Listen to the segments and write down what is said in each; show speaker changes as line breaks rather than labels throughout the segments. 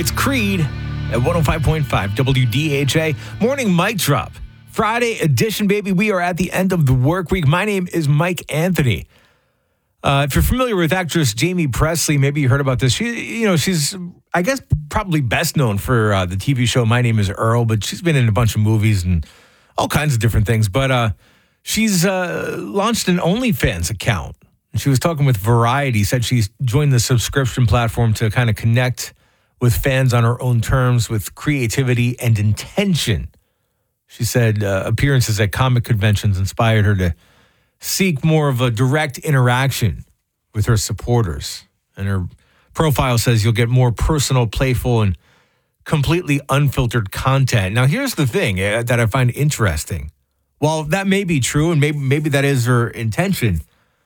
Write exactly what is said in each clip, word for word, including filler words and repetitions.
It's Creed at one oh five point five W D H A. Morning mic drop. Friday edition, baby. We are at the end of the work week. My name is Mike Anthony. Uh, if you're familiar with actress Jamie Presley, maybe you heard about this. She, you know, she's, I guess, probably best known for uh, the T V show My Name is Earl, but she's been in a bunch of movies and all kinds of different things. But uh, she's uh, launched an OnlyFans account. She was talking with Variety, said she's joined the subscription platform to kind of connect with fans on her own terms with creativity and intention. She said uh, appearances at comic conventions inspired her to seek more of a direct interaction with her supporters. And her profile says you'll get more personal, playful, and completely unfiltered content. Now, here's the thing uh, that I find interesting. While that may be true, and maybe maybe that is her intention,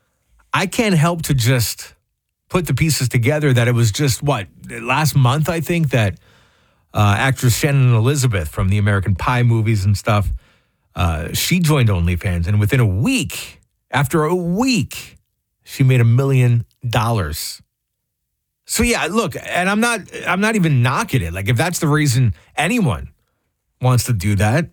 I can't help to just put the pieces together that it was just, what, last month, I think, that uh, actress Shannon Elizabeth from the American Pie movies and stuff, uh, she joined OnlyFans. And within a week, after a week, she made a million dollars. So, yeah, look, and I'm not I'm not even knocking it. Like, if that's the reason anyone wants to do that,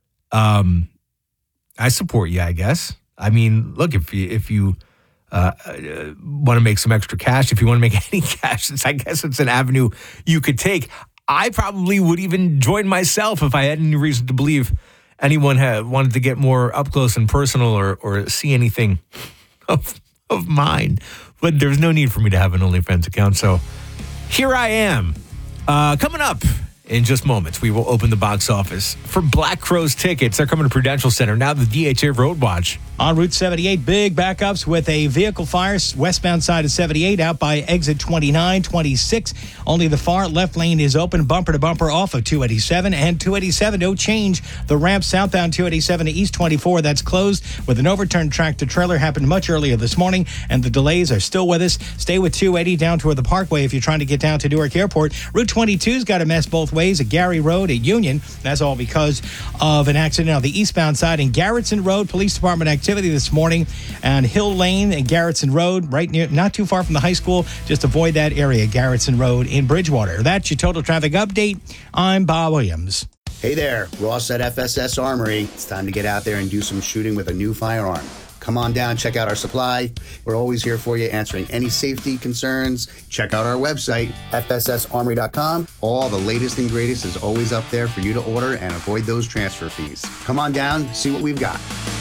um, I support you, I guess. I mean, look, if you, if you uh, uh, want to make some extra cash, if you want to make any cash, it's, I guess it's an avenue you could take. I probably would even join myself if I had any reason to believe anyone had wanted to get more up close and personal or, or see anything of, of mine. But there's no need for me to have an OnlyFans account. So here I am. Uh, coming up in just moments, we will open the box office for Black Crowes tickets. They're coming to Prudential Center. Now the D H A Road Watch.
On Route seventy-eight, big backups with a vehicle fire westbound side of seventy-eight out by exit twenty-nine, twenty-six. Only the far left lane is open, bumper to bumper off of two eighty-seven. And two eighty-seven, no change. The ramp southbound two eighty-seven to East twenty-four, that's closed with an overturned tractor trailer happened much earlier this morning, and the delays are still with us. Stay with two eighty down toward the Parkway if you're trying to get down to Newark Airport. Route twenty-two's got a mess both ways at Gary Road at Union. That's all because of an accident on the eastbound side in Garrettson Road. Police Department activity this morning on Hill Lane and Garrettson Road, right near, not too far from the high school. Just avoid that area, Garrettson Road in Bridgewater. That's your total traffic update. I'm Bob Williams.
Hey there, Ross at F S S Armory. It's time to get out there and do some shooting with a new firearm. Come on down, check out our supply. We're always here for you, answering any safety concerns. Check out our website, F S S armory dot com. All the latest and greatest is always up there for you to order and avoid those transfer fees. Come on down, see what we've got.